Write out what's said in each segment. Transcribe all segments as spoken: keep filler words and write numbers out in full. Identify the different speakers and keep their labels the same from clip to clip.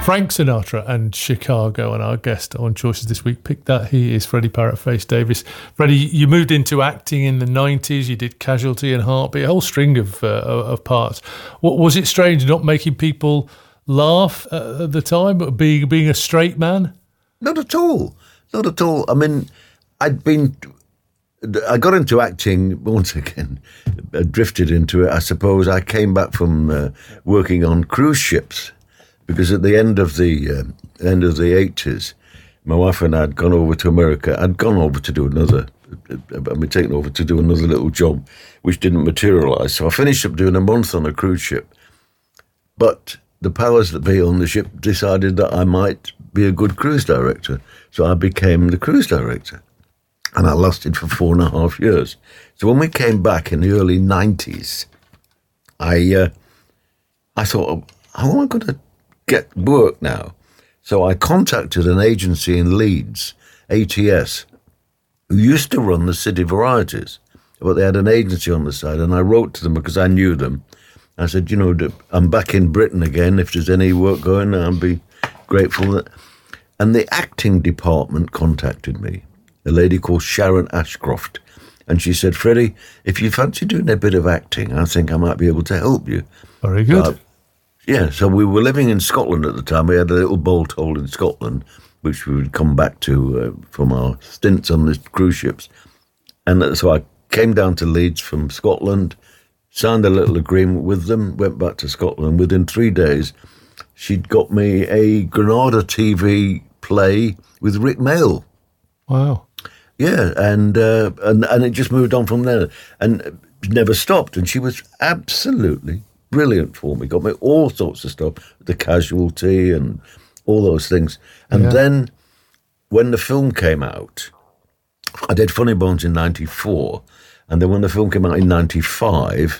Speaker 1: Frank Sinatra and Chicago, and our guest on Choices this week picked that. He is Freddie Parrotface Davies. Freddie, you moved into acting in the nineties. You did Casualty and Heartbeat, a whole string of uh, of parts. What was it strange not making people laugh at the time, being being a straight man?
Speaker 2: Not at all. Not at all. I mean, I'd been. I got into acting once again. I drifted into it. I suppose I came back from uh, working on cruise ships. Because at the end of the uh, end of the eighties, my wife and I had gone over to America. I'd gone over to do another, I'd been taken over to do another little job, which didn't materialise. So I finished up doing a month on a cruise ship. But the powers that be on the ship decided that I might be a good cruise director. So I became the cruise director. And I lasted for four and a half years. So when we came back in the early nineties, I, uh, I thought, how am I going to get work now? So I contacted an agency in Leeds, A T S, who used to run the City Varieties, but they had an agency on the side, and I wrote to them because I knew them. I said, you know, I'm back in Britain again. If there's any work going, I'll be grateful. And the acting department contacted me, a lady called Sharon Ashcroft, and she said, Freddie, if you fancy doing a bit of acting, I think I might be able to help you.
Speaker 1: Very good. Uh,
Speaker 2: Yeah, so we were living in Scotland at the time. We had a little bolt hole in Scotland, which we would come back to uh, from our stints on the cruise ships. And so I came down to Leeds from Scotland, signed a little agreement with them, went back to Scotland. Within three days, she'd got me a Granada T V play with Rick Mayall.
Speaker 1: Wow.
Speaker 2: Yeah, and, uh, and, and it just moved on from there and never stopped. And she was absolutely brilliant for me, got me all sorts of stuff, the Casualty and all those things. And yeah. Then when the film came out, I did Funny Bones in ninety-four, and then when the film came out in ninety-five,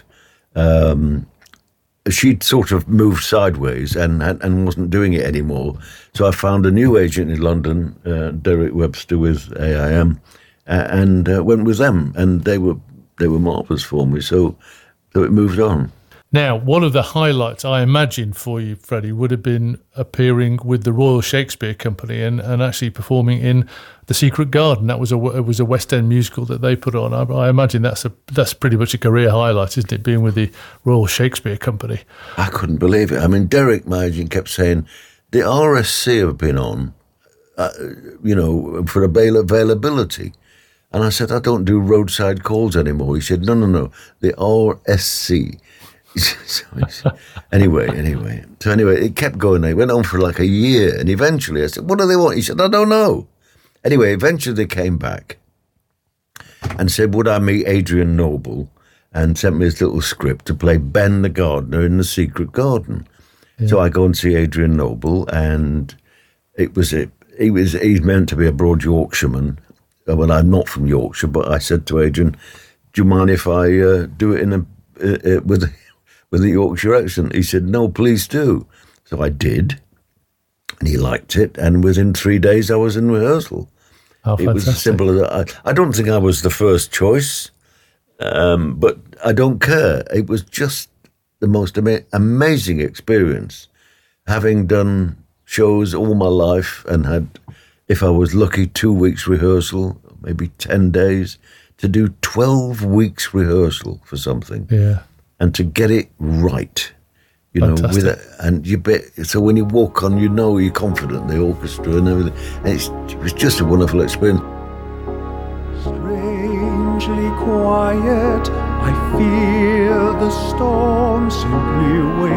Speaker 2: um, she'd sort of moved sideways and, and wasn't doing it anymore. So I found a new agent in London, uh, Derek Webster with A I M, uh, and uh, went with them, and they were they were marvellous for me. So so it moved on.
Speaker 1: Now, one of the highlights, I imagine, for you, Freddie, would have been appearing with the Royal Shakespeare Company and, and actually performing in The Secret Garden. That was a it was a West End musical that they put on. I, I imagine that's a that's pretty much a career highlight, isn't it, being with the Royal Shakespeare Company?
Speaker 2: I couldn't believe it. I mean, Derek, my agent, kept saying, the R S C have been on, uh, you know, for avail- availability. And I said, I don't do roadside calls anymore. He said, no, no, no, the R S C. so anyway, anyway. So anyway, it kept going. It went on for like a year. And eventually I said, what do they want? He said, I don't know. Anyway, eventually they came back and said, would I meet Adrian Noble? And sent me this little script to play Ben the gardener in The Secret Garden. Yeah. So I go and see Adrian Noble, and it was it. He was he's meant to be a broad Yorkshireman. Well, I'm not from Yorkshire, but I said to Adrian, do you mind if I uh, do it in a uh, uh, with with a Yorkshire accent? He said, no, please do. So I did, and he liked it. And within three days, I was in rehearsal.
Speaker 1: Oh,
Speaker 2: it was as simple as that. I, I don't think I was the first choice, um, but I don't care. It was just the most ama- amazing experience, having done shows all my life and had, if I was lucky, two weeks rehearsal, maybe ten days, to do twelve weeks rehearsal for something.
Speaker 1: Yeah. And
Speaker 2: to get it right, you Fantastic. know, with it, and you bet. So when you walk on, you know you're confident, the orchestra and everything. And it's, it was just a wonderful experience.
Speaker 3: Strangely quiet, I feel the storm simply wait.